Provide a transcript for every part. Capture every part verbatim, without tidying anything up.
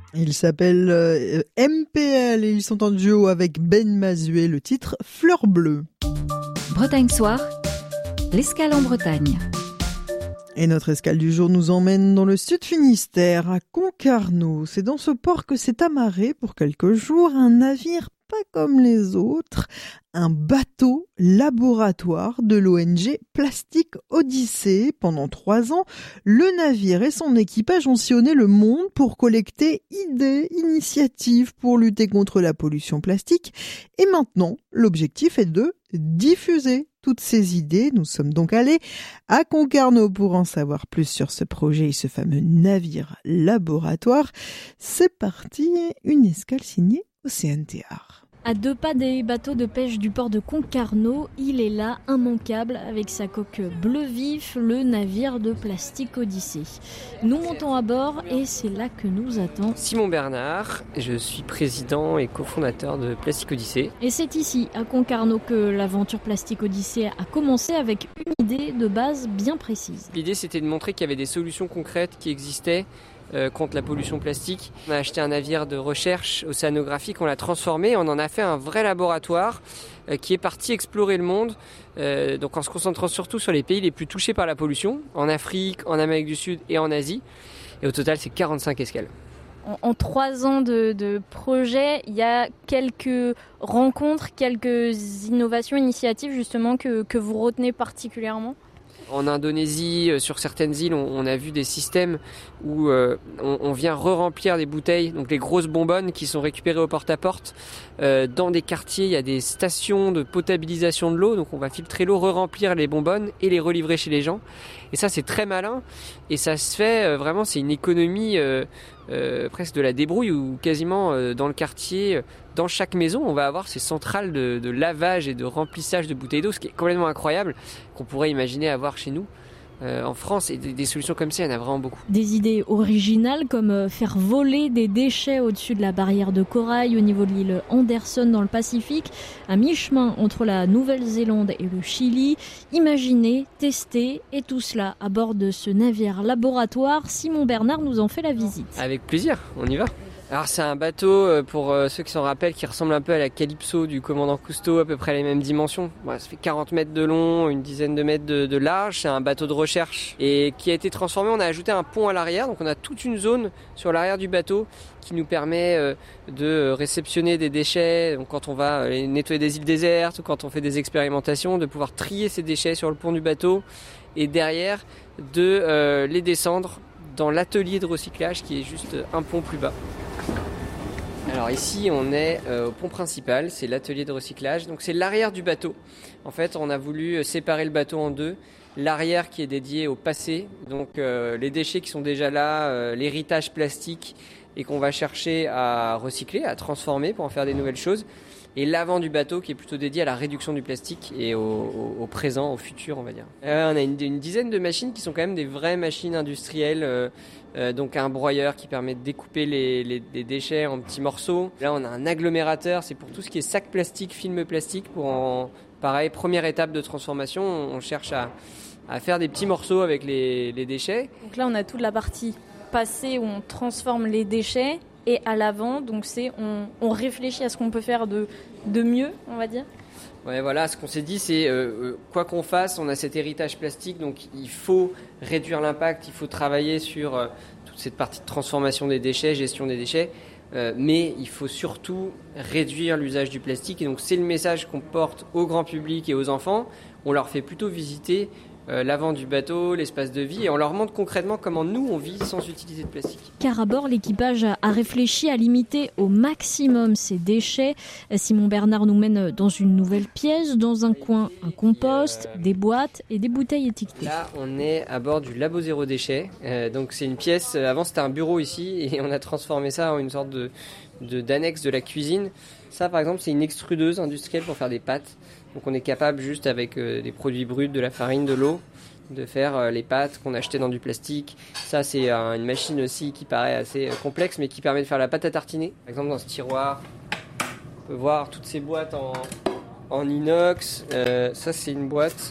Ils s'appellent euh, M P L et ils sont en duo avec Ben Mazué, le titre Fleur bleue. Bretagne Soir, l'escale en Bretagne. Et notre escale du jour nous emmène dans le sud Finistère, à Concarneau. C'est dans ce port que s'est amarré pour quelques jours un navire pas comme les autres, un bateau laboratoire de l'O N G Plastic Odyssée. Pendant trois ans, le navire et son équipage ont sillonné le monde pour collecter idées, initiatives pour lutter contre la pollution plastique. Et maintenant, l'objectif est de diffuser toutes ces idées. Nous sommes donc allés à Concarneau pour en savoir plus sur ce projet et ce fameux navire laboratoire. C'est parti, une escale signée Océane Théard. À deux pas des bateaux de pêche du port de Concarneau, il est là, immanquable, avec sa coque bleu vif, le navire de Plastic Odyssée. Nous montons à bord et c'est là que nous attend Simon Bernard, je suis président et cofondateur de Plastic Odyssée. Et c'est ici, à Concarneau, que l'aventure Plastic Odyssée a commencé avec une idée de base bien précise. L'idée, c'était de montrer qu'il y avait des solutions concrètes qui existaient Euh, contre la pollution plastique. On a acheté un navire de recherche océanographique, on l'a transformé, on en a fait un vrai laboratoire euh, qui est parti explorer le monde, euh, donc en se concentrant surtout sur les pays les plus touchés par la pollution, en Afrique, en Amérique du Sud et en Asie. Et au total, c'est quarante-cinq escales. En, en trois ans de, de projet, il y a quelques rencontres, quelques innovations, initiatives justement que, que vous retenez particulièrement ? En Indonésie, sur certaines îles, on, on a vu des systèmes où euh, on, on vient re-remplir des bouteilles, donc les grosses bonbonnes qui sont récupérées au porte-à-porte. Euh, dans des quartiers, il y a des stations de potabilisation de l'eau, donc on va filtrer l'eau, re-remplir les bonbonnes et les relivrer chez les gens. Et ça, c'est très malin. Et ça se fait, euh, vraiment, c'est une économie euh, euh, presque de la débrouille, où quasiment euh, dans le quartier, dans chaque maison, on va avoir ces centrales de, de lavage et de remplissage de bouteilles d'eau, ce qui est complètement incroyable, qu'on pourrait imaginer avoir chez nous. Euh, en France, et des, des solutions comme ça, il y en a vraiment beaucoup. Des idées originales comme faire voler des déchets au-dessus de la barrière de corail au niveau de l'île Anderson dans le Pacifique, à mi-chemin entre la Nouvelle-Zélande et le Chili. Imaginez, tester, et tout cela à bord de ce navire laboratoire. Simon Bernard nous en fait la visite. Avec plaisir, on y va. Alors c'est un bateau, pour ceux qui s'en rappellent, qui ressemble un peu à la Calypso du commandant Cousteau, à peu près les mêmes dimensions. Bon, ça fait quarante mètres de long, une dizaine de mètres de, de large. C'est un bateau de recherche et qui a été transformé. On a ajouté un pont à l'arrière, donc on a toute une zone sur l'arrière du bateau qui nous permet de réceptionner des déchets. Donc quand on va nettoyer des îles désertes ou quand on fait des expérimentations, de pouvoir trier ces déchets sur le pont du bateau et derrière de euh, les descendre dans l'atelier de recyclage qui est juste un pont plus bas. Alors ici on est euh, au pont principal, c'est l'atelier de recyclage, donc c'est l'arrière du bateau. En fait on a voulu séparer le bateau en deux, l'arrière qui est dédié au passé, donc euh, les déchets qui sont déjà là, euh, l'héritage plastique et qu'on va chercher à recycler, à transformer pour en faire des nouvelles choses. Et l'avant du bateau qui est plutôt dédié à la réduction du plastique et au, au, au présent, au futur on va dire. Euh, on a une, une dizaine de machines qui sont quand même des vraies machines industrielles, euh, euh, donc un broyeur qui permet de découper les, les, les déchets en petits morceaux. Là on a un agglomérateur, c'est pour tout ce qui est sac plastique, film plastique, pour en, pareil, première étape de transformation, on cherche à, à faire des petits morceaux avec les, les déchets. Donc là on a toute la partie passée où on transforme les déchets. Et à l'avant, donc c'est on, on réfléchit à ce qu'on peut faire de, de mieux, on va dire. Ouais, voilà, ce qu'on s'est dit, c'est euh, quoi qu'on fasse, on a cet héritage plastique, donc il faut réduire l'impact, il faut travailler sur euh, toute cette partie de transformation des déchets, gestion des déchets, euh, mais il faut surtout réduire l'usage du plastique. Et donc c'est le message qu'on porte au grand public et aux enfants. On leur fait plutôt visiter Euh, l'avant du bateau, l'espace de vie, et on leur montre concrètement comment nous on vit sans utiliser de plastique. Car à bord, l'équipage a réfléchi à limiter au maximum ces déchets. Simon Bernard nous mène dans une nouvelle pièce, dans un coin un compost, des boîtes et des bouteilles étiquetées. Là on est à bord du Labo Zéro Déchet, euh, donc c'est une pièce, euh, avant c'était un bureau ici, et on a transformé ça en une sorte de, de, d'annexe de la cuisine. Ça par exemple c'est une extrudeuse industrielle pour faire des pâtes. Donc on est capable juste avec euh, des produits bruts, de la farine, de l'eau, de faire euh, les pâtes qu'on achetait dans du plastique. Ça c'est euh, une machine aussi qui paraît assez euh, complexe mais qui permet de faire la pâte à tartiner. Par exemple dans ce tiroir, on peut voir toutes ces boîtes en, en inox. Euh, ça c'est une boîte,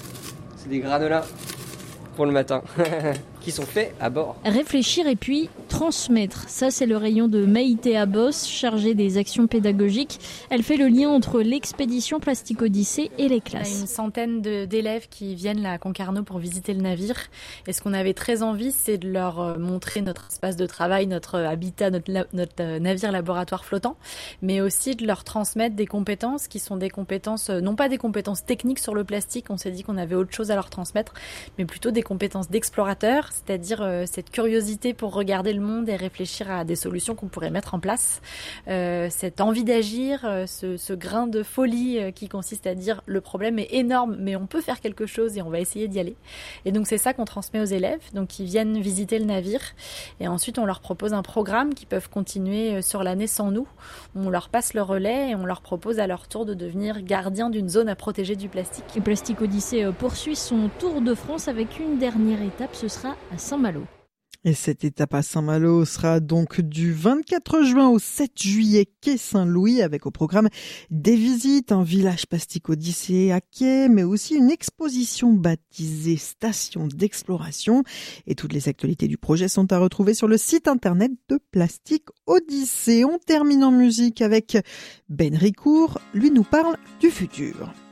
c'est des granolas pour le matin qui sont faits à bord. Réfléchir et puis transmettre. Ça, c'est le rayon de Maïtea Boss, chargée des actions pédagogiques. Elle fait le lien entre l'expédition Plastic Odyssée et les classes. Il y a une centaine de, d'élèves qui viennent là à Concarneau pour visiter le navire. Et ce qu'on avait très envie, c'est de leur montrer notre espace de travail, notre habitat, notre, notre navire laboratoire flottant, mais aussi de leur transmettre des compétences qui sont des compétences, non pas des compétences techniques sur le plastique, on s'est dit qu'on avait autre chose à leur transmettre, mais plutôt des compétences d'explorateur, c'est-à-dire euh, cette curiosité pour regarder le monde et réfléchir à des solutions qu'on pourrait mettre en place, euh, cette envie d'agir, euh, ce, ce grain de folie euh, qui consiste à dire le problème est énorme, mais on peut faire quelque chose et on va essayer d'y aller. Et donc c'est ça qu'on transmet aux élèves, donc ils viennent visiter le navire et ensuite on leur propose un programme qui peuvent continuer sur l'année sans nous. On leur passe le relais et on leur propose à leur tour de devenir gardien d'une zone à protéger du plastique. Et Plastic Odyssée poursuit son tour de France avec une dernière étape, ce sera à Saint-Malo. Et cette étape à Saint-Malo sera donc du vingt-quatre juin au sept juillet, quai Saint-Louis, avec au programme des visites, un village Plastic Odyssée à quai, mais aussi une exposition baptisée Station d'exploration. Et toutes les actualités du projet sont à retrouver sur le site internet de Plastic Odyssée. On termine en musique avec Ben Ricourt, lui nous parle du futur.